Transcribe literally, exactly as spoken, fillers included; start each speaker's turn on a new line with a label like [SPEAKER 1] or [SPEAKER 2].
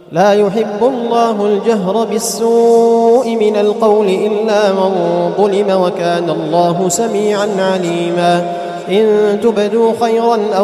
[SPEAKER 1] لا يحب الله الجهر بالسوء من القول إلا من ظلم وكان الله سميعا عليما إن تبدوا خيرا أو